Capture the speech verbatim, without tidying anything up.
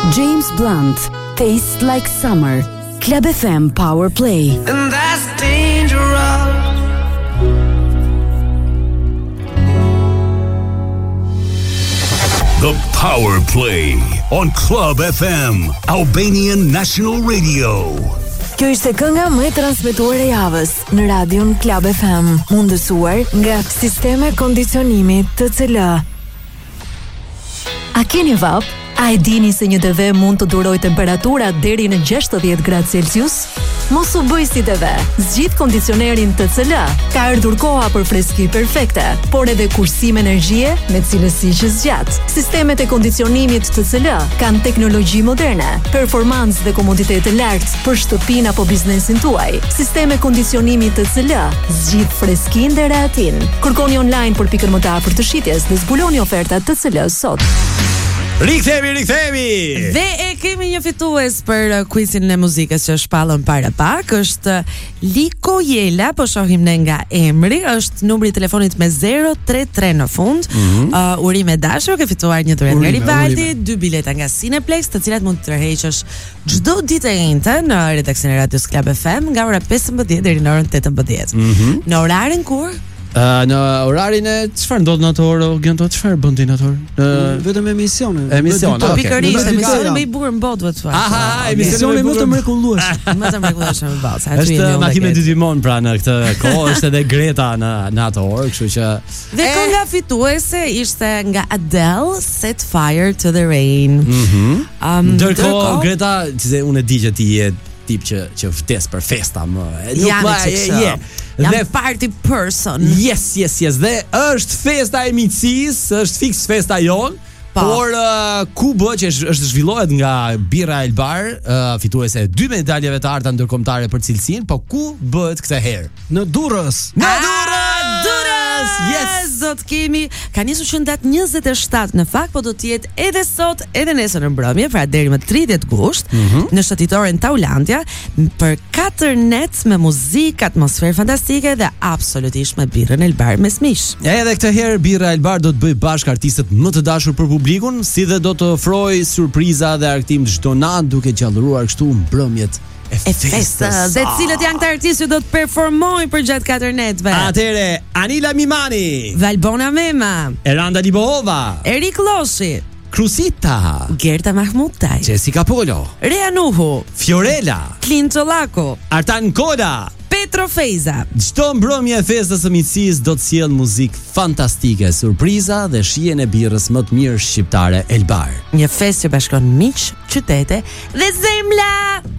James Blunt, Tastes Like Summer. Club F M Power Play. And that's dangerous. The Power Play on Club F M, Albanian National Radio. Kjo ishte kënga më e transmetuar e javës në radion Club F M, mundësuar nga Sisteme Kondicionimi T C L. A keni vap? A e dini se një T V mund të duroj temperatura deri në gjashtëdhjetë gradë Celsius? Mos u bëj si T V. Zgjidh kondicionerin T C L. Ka ardhur koha për freski perfekte, por edhe kursim energjie me cilësi që zgjat. Sistemet e kondicionimit T C L kanë teknologji moderne, performancë dhe komoditet të lartë për shtëpinë apo biznesin tuaj. Sisteme kondicionimi T C L zgjidh freskinë dhe rehatin. Kërkoni online për pikën më të afërt të shitjes dhe zbuloni ofertat T C L sot. Rikthehemi, rikthehemi. Dhe e kemi një fitues për uh, quizin e muzikës që shpallën para pak, është uh, Liko Jela, po shohim ne nga emri, është numri i telefonit me zero tre tre në fund. Mm-hmm. uh, Urime dashur, ke fituar një dhuratë nga Rivaldi, dy bileta nga Cineplex, të cilat mund të tërheqësh çdo ditë e njëjtë në redaksionin e Radios Club F M nga ora pesëmbëdhjetë deri në orën tetëmbëdhjetë. Mm-hmm. Në orarin kur? Uh, në orarin e çfarë ndodh në ato orë, Gjento, çfarë bën ti në ato orë? Uh, vetëm emisione. Emisione, po okay. Pikërisht, emisione më i bukur në botë, vetë thua. Aha, emisione më të mrekullueshme. Më të mrekullueshme në botë. Është makinë dy timon pra në këtë kohë, është edhe Greta në në ato orë, kështu që dhe kënga fituese ishte nga Adele, Set Fire to the Rain. Mhm. Um, Ndërkohë Greta, që unë e di që ti je tip që që vdes për festa më. Nuk ma je, je. Jam dhe party person. Yes, yes, yes. Dhe është festa e miqësisë, është fiks festa jon. Pa. Por uh, ku bë që është, është zhvillohet nga Birra Elbar, uh, fituese e dy medaljeve të arta ndërkombëtare për cilësinë, po ku bëhet këtë herë? Në Durrës. Në Durrës! Durrës! Yes, do të kemi, ka nisur që në datë njëzet e shtatë në fakt, po do të jetë edhe sot, edhe nesër në mbrëmje, pra deri më tridhjetë gusht, mm-hmm. në shtetitoren Taulandia, për katër net me muzikë, atmosferë fantastike dhe absolutisht me Birrën Elbar me smish. Edhe këtë herë Birra Elbar do të bëj bashkë artistët më të dashur për publikun, si dhe do të ofroj surpriza dhe argëtim çdo natë duke gjallëruar kështu mbrëmjet e festës. Dhe cilët janë këta artistë që do të performojnë për gjatë katër netëve? Atëre, Anila Mimani, Valbona Mema, Eranda Libohova, Erik Loshi, Krusita, Gerta Mahmutaj, Jessica Polo, Rea Nuhu, Fiorella, Clint Çollako, Artan Koda, Petro Feza. Çdo mbrëmje e festës së miqësisë do të sjell muzikë fantastike, surpriza dhe shijen e birrës më të mirë shqiptare Elbar. Një festë që bashkon miq, qytete dhe zemla.